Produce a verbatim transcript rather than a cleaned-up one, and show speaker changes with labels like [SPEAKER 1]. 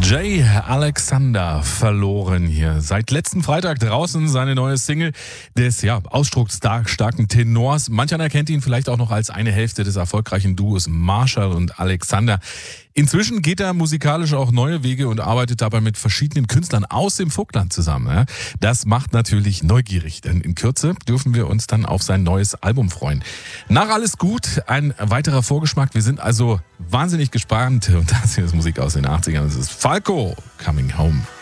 [SPEAKER 1] Jay Alexander verloren hier. Seit letzten Freitag draußen seine neue Single des ja, ausdrucksstarken Tenors. Manch einer kennt ihn vielleicht auch noch als eine Hälfte des erfolgreichen Duos Marshall und Alexander. Inzwischen geht er musikalisch auch neue Wege und arbeitet dabei mit verschiedenen Künstlern aus dem Vogtland zusammen. Das macht natürlich neugierig, denn in Kürze dürfen wir uns dann auf sein neues Album freuen. Nach Alles gut, ein weiterer Vorgeschmack. Wir sind also wahnsinnig gespannt. Und das hier ist Musik aus den achtzigern. Das ist Falco, Coming Home.